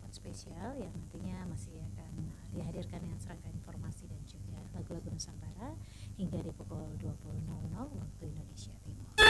sangat spesial yang nantinya masih akan dihadirkan dengan serangkaian informasi dan juga lagu-lagu Nusantara hingga di pukul 20.00 waktu Indonesia Timur.